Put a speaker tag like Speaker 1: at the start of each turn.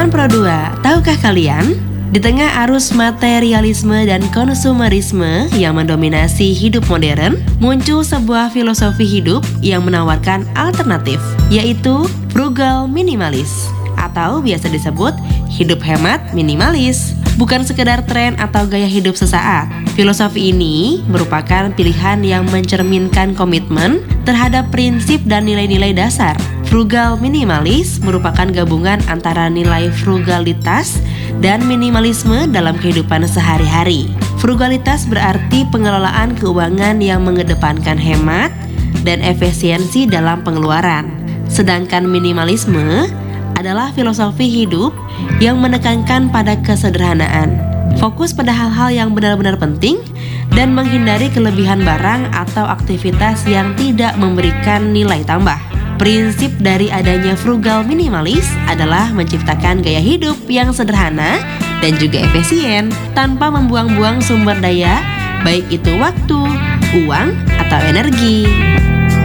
Speaker 1: Kawan Pro 2, tahukah kalian? Di tengah arus materialisme dan konsumerisme yang mendominasi hidup modern, muncul sebuah filosofi hidup yang menawarkan alternatif, yaitu frugal minimalis, atau biasa disebut hidup hemat minimalis. Bukan sekedar tren atau gaya hidup sesaat. Filosofi ini merupakan pilihan yang mencerminkan komitmen terhadap prinsip dan nilai-nilai dasar. Frugal minimalis merupakan gabungan antara nilai frugalitas dan minimalisme dalam kehidupan sehari-hari. Frugalitas berarti pengelolaan keuangan yang mengedepankan hemat dan efisiensi dalam pengeluaran. Sedangkan minimalisme adalah filosofi hidup yang menekankan pada kesederhanaan, fokus pada hal-hal yang benar-benar penting, dan menghindari kelebihan barang atau aktivitas yang tidak memberikan nilai tambah. Prinsip dari adanya frugal minimalis adalah menciptakan gaya hidup yang sederhana dan juga efisien tanpa membuang-buang sumber daya, baik itu waktu, uang, atau energi.